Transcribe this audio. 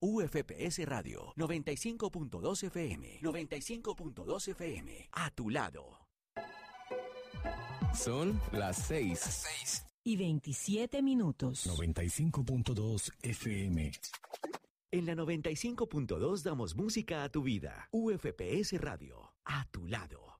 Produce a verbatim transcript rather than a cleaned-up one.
U F P S Radio noventa y cinco punto dos F M. noventa y cinco punto dos F M. A tu lado. Son las seis. seis. Y veintisiete minutos. noventa y cinco punto dos F M. En la noventa y cinco punto dos damos música a tu vida. U F P S Radio. A tu lado.